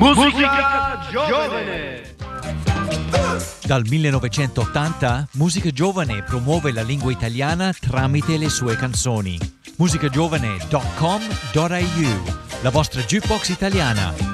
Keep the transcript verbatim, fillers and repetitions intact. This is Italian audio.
Musica giovane. Dal millenovecentottanta, Musica Giovane promuove la lingua italiana tramite le sue canzoni. musica giovane punto com punto a u, la vostra jukebox italiana.